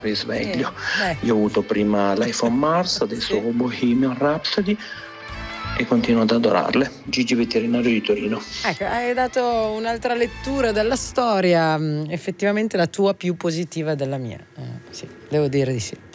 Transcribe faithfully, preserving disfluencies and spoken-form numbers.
risveglio. Sì, Io ho avuto prima Life on Mars, adesso Sì. ho Bohemian Rhapsody e continuo ad adorarle. Gigi Veterinario di Torino. Ecco, hai dato un'altra lettura della storia, mm, effettivamente la tua più positiva della mia. Eh, sì, devo dire di sì.